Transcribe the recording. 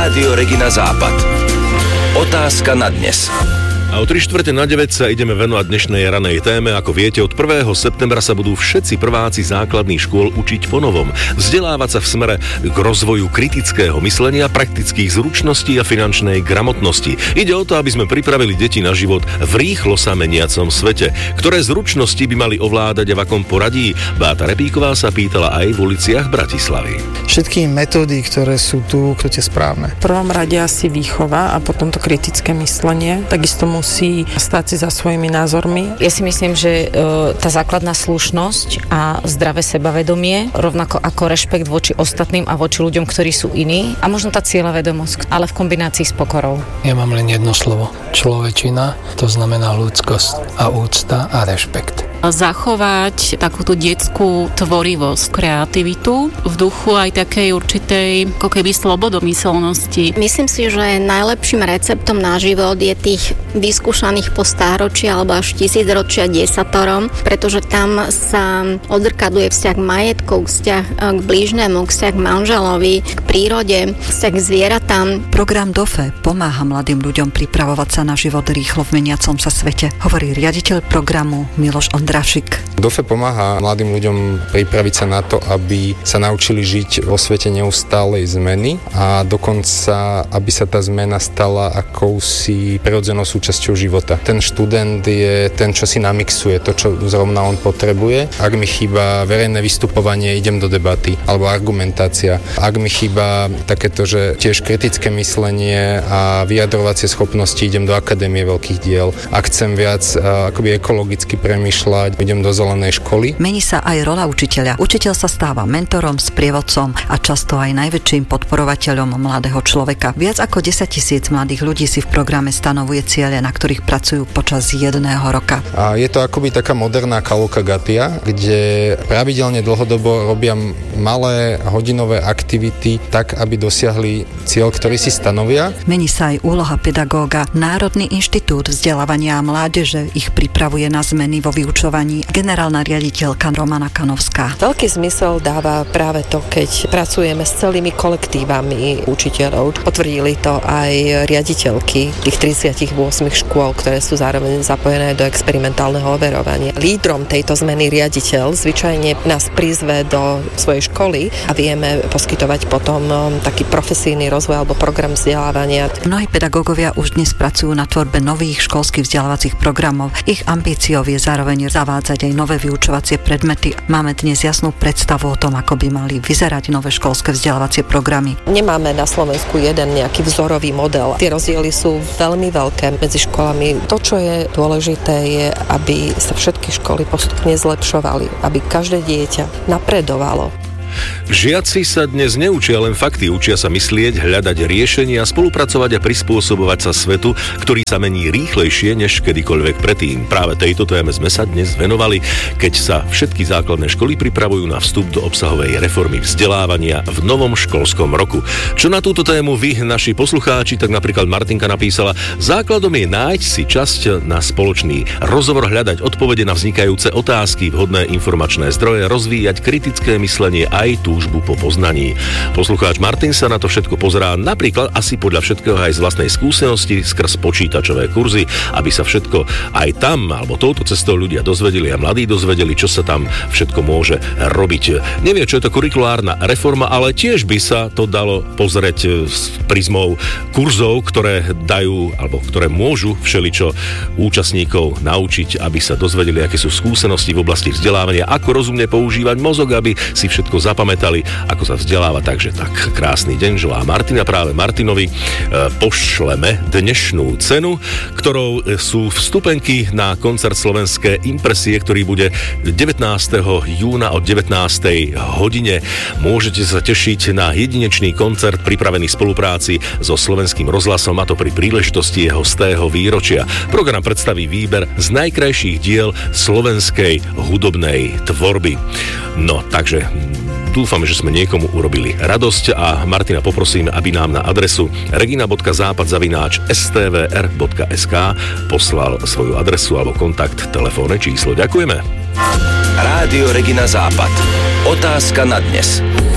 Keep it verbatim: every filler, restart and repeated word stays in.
Rádio Regina Západ. Otázka na dnes. A o tri štvrte na deväť sa ideme venovať dnešnej ranej téme. Ako viete, od prvého septembra sa budú všetci prváci základných škôl učiť ponovom. Vzdelávať sa v smere k rozvoju kritického myslenia, praktických zručností a finančnej gramotnosti. Ide o to, aby sme pripravili deti na život v rýchlo sa meniacom svete. Ktoré zručnosti by mali ovládať a v akom poradí? Beata Repíková sa pýtala aj v uliciach Bratislavy. Všetky metódy, ktoré sú tu, to je správne. V prvom rade asi výchova a potom to kritické myslenie. Takisto musí stáť si za svojimi názormi. Ja si myslím, že e, tá základná slušnosť a zdravé sebavedomie, rovnako ako rešpekt voči ostatným a voči ľuďom, ktorí sú iní, a možno tá cieľavedomosť, ale v kombinácii s pokorou. Ja mám len jedno slovo. Človečina, to znamená ľudskosť a úcta a rešpekt. Zachovať takúto detskú tvorivosť, kreativitu v duchu aj takej určitej ako keby slobodomyselnosti. Myslím si, že najlepším receptom na život je tých vyskúšaných po stáročí alebo až tisícročia desatorom, pretože tam sa odzrkadluje vzťah k majetku, vzťah k blížnemu, vzťah k manželovi, k prírode, vzťah k zvieratám. Program dé o ef é pomáha mladým ľuďom pripravovať sa na život rýchlo v meniacom sa svete, hovorí riaditeľ programu Miloš Ondrašik. dé o ef é pomáha mladým ľuďom pripraviť sa na to, aby sa naučili žiť vo svete neustálej zmeny a dokonca, aby sa tá zmena stala akousi prirodzenou súčasťou života. Ten študent je ten, čo si namixuje to, čo zrovna on potrebuje. Ak mi chýba verejné vystupovanie, idem do debaty alebo argumentácia. Ak mi chýba takéto, že tiež kritické myslenie a vyjadrovacie schopnosti, idem do akadémie veľkých diel. Ak chcem viac akoby ekologicky premýšľať, idem do zelenej školy. Mení sa aj rola učiteľa. Učiteľ sa stáva mentorom, sprievodcom a často aj najväčším podporovateľom mladého človeka. Viac ako desaťtisíc mladých ľudí si v programe stanovuje ciele, na ktorých pracujú počas jedného roka. A je to akoby taká moderná Kaloka Gatia, kde pravidelne dlhodobo robia malé hodinové aktivity tak, aby dosiahli cieľ, ktorý si stanovia. Mení sa aj úloha pedagóga. Národný inštitút vzdelávania a mládeže ich pripravuje na zmeny vo vyučovaní. Generálna riaditeľka Romana Kanovská. Veľký zmysel dáva práve to, keď pracujeme s celými kolektívami učiteľov. Potvrdili to aj riaditeľky tých tridsaťosem škôl, ktoré sú zároveň zapojené do experimentálneho overovania. Lídrom tejto zmeny riaditeľ zvyčajne nás prizve do svojej školy a vieme poskytovať potom taký profesijný rozvoj alebo program vzdelávania. Mnohí pedagógovia už dnes pracujú na tvorbe nových školských vzdelávacích programov. Ich ambíciou je zároveň zavádzať aj nové vyučovacie predmety. Máme dnes jasnú predstavu o tom, ako by mali vyzerať nové školské vzdelávacie programy. Nemáme na Slovensku jeden nejaký vzorový model. Tie rozdiely sú veľmi veľké medzi školami. To, čo je dôležité, je, aby sa všetky školy postupne zlepšovali, aby každé dieťa napredovalo. Žiaci sa dnes neučia len fakty, učia sa myslieť, hľadať riešenia, spolupracovať a prispôsobovať sa svetu, ktorý sa mení rýchlejšie než kedykoľvek predtým. Práve tejto téme sme sa dnes venovali, keď sa všetky základné školy pripravujú na vstup do obsahovej reformy vzdelávania v novom školskom roku. Čo na túto tému vy, naši poslucháči, tak napríklad Martinka napísala: základom je nájsť si časť na spoločný rozhovor, hľadať odpovede na vznikajúce otázky, vhodné informačné zdroje, rozvíjať kritické myslenie aj túžbu po poznaní. Poslucháč Martin sa na to všetko pozerá napríklad asi podľa všetkého aj z vlastnej skúsenosti skrz počítačové kurzy, aby sa všetko aj tam alebo touto cestou ľudia dozvedeli a mladí dozvedeli, čo sa tam všetko môže robiť. Nevie, čo je to kurikulárna reforma, ale tiež by sa to dalo pozrieť s prizmou kurzov, ktoré dajú alebo ktoré môžu všeličo účastníkov naučiť, aby sa dozvedeli, aké sú skúsenosti v oblasti vzdelávania, ako rozumne používať mozog, aby si všetko zapamätali, ako sa vzdeláva. Takže tak, krásny deň želá Martina. Práve Martinovi e, pošleme dnešnú cenu, ktorou sú vstupenky na koncert Slovenské impresie, ktorý bude devätnásteho júna od devätnástej hodine. Môžete sa tešiť na jedinečný koncert pripravený v spolupráci so Slovenským rozhlasom, a to pri príležitosti jeho stého výročia. Program predstaví výber z najkrajších diel slovenskej hudobnej tvorby. No, takže dúfam, že sme niekomu urobili radosť a Martina poprosím, aby nám na adresu regina bodka západ zavináč es té vé er bodka es ká poslal svoju adresu alebo kontakt, telefónne číslo. Ďakujeme. Rádio Regina Západ. Otázka na dnes.